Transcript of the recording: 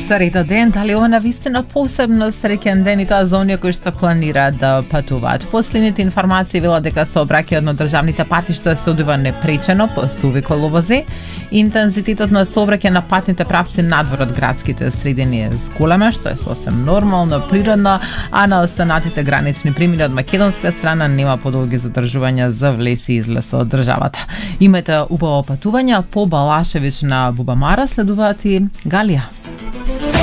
Среда ден, дали ова навистина посебно среќен ден и тоа за оние кои што планираат да патуваат. Последните информации велат дека сообраќајот на државните патишта се одвива непречено по суви коловози. Интензитетот на сообраќај на патните правци надвор од градските средини е зголемен, што е сосем нормално, природно, а на останатите гранични премини од македонска страна нема подолги задржувања за влез и излез од државата. Имате убаво патување, по Балашевиќ на Бубамара следуваат и Галија.